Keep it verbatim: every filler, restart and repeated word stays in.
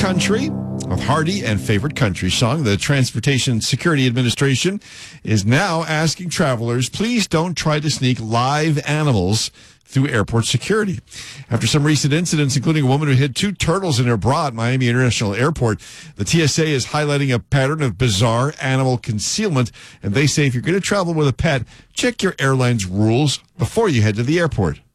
Country, a hearty and favorite country song. The Transportation Security Administration is now asking travelers, please don't try to sneak live animals through airport security. After some recent incidents, including a woman who hid two turtles in her bra at Miami International Airport, the T S A is highlighting a pattern of bizarre animal concealment, and they say if you're going to travel with a pet, check your airline's rules before you head to the airport.